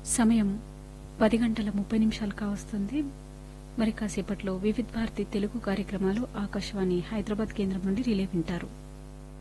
సమయం 10:30 కావస్తుంది. మరి కాసేపట్లో వివిధ భారతి తెలుగు కార్యక్రమాలు ఆకాశవాణి హైదరాబాద్ కేంద్రం నుండి రిలే వింటారు.